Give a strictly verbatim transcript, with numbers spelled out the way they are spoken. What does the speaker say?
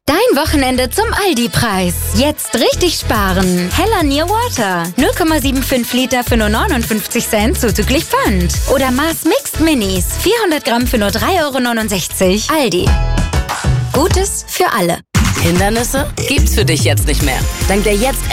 Dein Wochenende zum Aldi-Preis. Jetzt richtig sparen. Hella Near Water. null Komma fünfundsiebzig Liter für nur neunundfünfzig Cent zuzüglich Pfand. Oder Mars Mixed Minis. vierhundert Gramm für nur drei Euro neunundsechzig. Aldi. Gutes für alle. Hindernisse gibt's für dich jetzt nicht mehr. Dank der jetzt